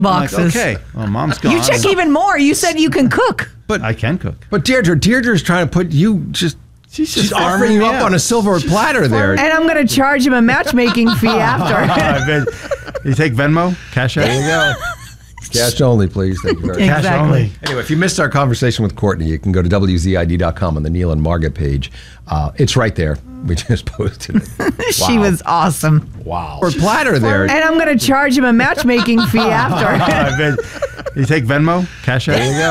boxes. I'm like, okay, well, Mom's gone. You check even more. You said you can cook. But I can cook. But Deirdre's trying to put you She's offering you up on a silver platter there. And I'm going to charge him a matchmaking fee after. You take Venmo? Cash App? There you go. Cash only, please. Thank you very much. Cash only. Anyway, if you missed our conversation with Courtney, you can go to WZID.com on the Neil and Margaret page. It's right there. We just posted it. Wow. She was awesome. Wow. Or platter there. And I'm going to charge him a matchmaking fee after. You take Venmo? Cash App? There you go.